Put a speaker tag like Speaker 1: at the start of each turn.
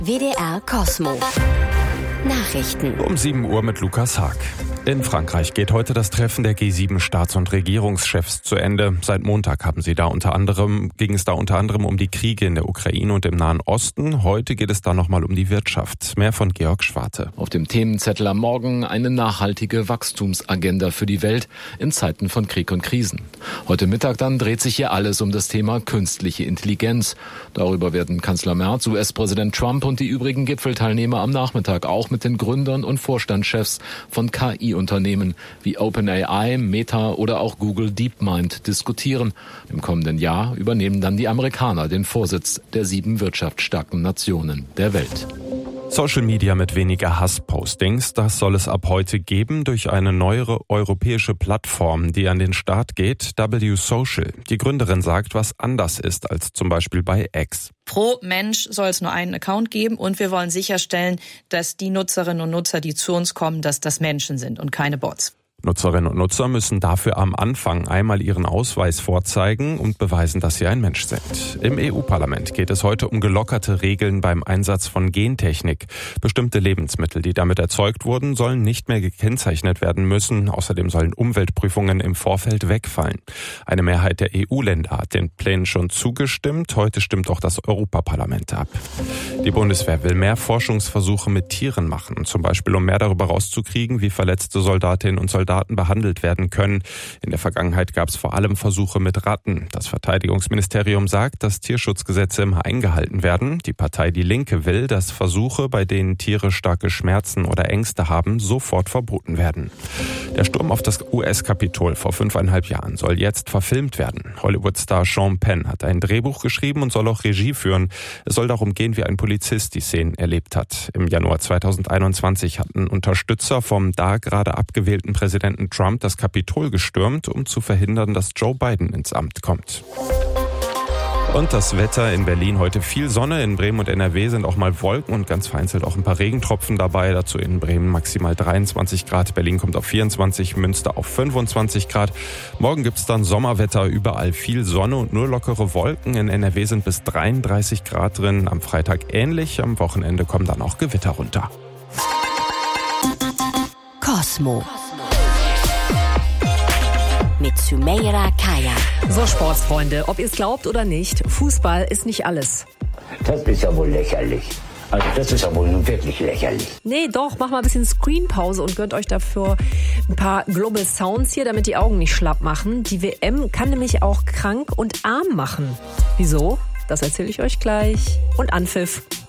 Speaker 1: WDR Cosmo. Nachrichten.
Speaker 2: Um 7 Uhr mit Lukas Haag. In Frankreich geht heute das Treffen der G7-Staats- und Regierungschefs zu Ende. Seit Montag ging es da unter anderem um die Kriege in der Ukraine und im Nahen Osten. Heute geht es da nochmal um die Wirtschaft. Mehr von Georg Schwarte.
Speaker 3: Auf dem Themenzettel am Morgen eine nachhaltige Wachstumsagenda für die Welt in Zeiten von Krieg und Krisen. Heute Mittag dann dreht sich hier alles um das Thema künstliche Intelligenz. Darüber werden Kanzler Merz, US-Präsident Trump und die übrigen Gipfelteilnehmer am Nachmittag auch mit den Gründern und Vorstandschefs von KI-Unternehmen wie OpenAI, Meta oder auch Google DeepMind diskutieren. Im kommenden Jahr übernehmen dann die Amerikaner den Vorsitz der 7 wirtschaftsstarken Nationen der Welt.
Speaker 2: Social Media mit weniger Hasspostings, das soll es ab heute geben durch eine neuere europäische Plattform, die an den Start geht, W-Social. Die Gründerin sagt, was anders ist als zum Beispiel bei X.
Speaker 4: Pro Mensch soll es nur einen Account geben und wir wollen sicherstellen, dass die Nutzerinnen und Nutzer, die zu uns kommen, dass das Menschen sind und keine Bots.
Speaker 2: Nutzerinnen und Nutzer müssen dafür am Anfang einmal ihren Ausweis vorzeigen und beweisen, dass sie ein Mensch sind. Im EU-Parlament geht es heute um gelockerte Regeln beim Einsatz von Gentechnik. Bestimmte Lebensmittel, die damit erzeugt wurden, sollen nicht mehr gekennzeichnet werden müssen. Außerdem sollen Umweltprüfungen im Vorfeld wegfallen. Eine Mehrheit der EU-Länder hat den Plänen schon zugestimmt. Heute stimmt auch das Europaparlament ab. Die Bundeswehr will mehr Forschungsversuche mit Tieren machen, zum Beispiel um mehr darüber rauszukriegen, wie verletzte Soldatinnen und Soldaten behandelt werden können. In der Vergangenheit gab es vor allem Versuche mit Ratten. Das Verteidigungsministerium sagt, dass Tierschutzgesetze immer eingehalten werden. Die Partei Die Linke will, dass Versuche, bei denen Tiere starke Schmerzen oder Ängste haben, sofort verboten werden. Der Sturm auf das US-Kapitol vor 5,5 Jahren soll jetzt verfilmt werden. Hollywood-Star Sean Penn hat ein Drehbuch geschrieben und soll auch Regie führen. Es soll darum gehen, wie ein Polizist die Szenen erlebt hat. Im Januar 2021 hatten Unterstützer vom da gerade abgewählten Präsidenten Trump das Kapitol gestürmt, um zu verhindern, dass Joe Biden ins Amt kommt. Und das Wetter in Berlin heute viel Sonne. In Bremen und NRW sind auch mal Wolken und ganz vereinzelt auch ein paar Regentropfen dabei. Dazu in Bremen maximal 23 Grad. Berlin kommt auf 24, Münster auf 25 Grad. Morgen gibt's dann Sommerwetter, überall viel Sonne und nur lockere Wolken. In NRW sind bis 33 Grad drin. Am Freitag ähnlich. Am Wochenende kommen dann auch Gewitter runter.
Speaker 1: Cosmo. Mit Sümeyra Kaya.
Speaker 5: So, Sportsfreunde, ob ihr es glaubt oder nicht, Fußball ist nicht alles.
Speaker 6: Das ist ja wohl lächerlich. Also das ist ja wohl nun wirklich lächerlich.
Speaker 5: Nee, doch, macht mal ein bisschen Screenpause und gönnt euch dafür ein paar Global Sounds hier, damit die Augen nicht schlapp machen. Die WM kann nämlich auch krank und arm machen. Wieso? Das erzähle ich euch gleich. Und Anpfiff.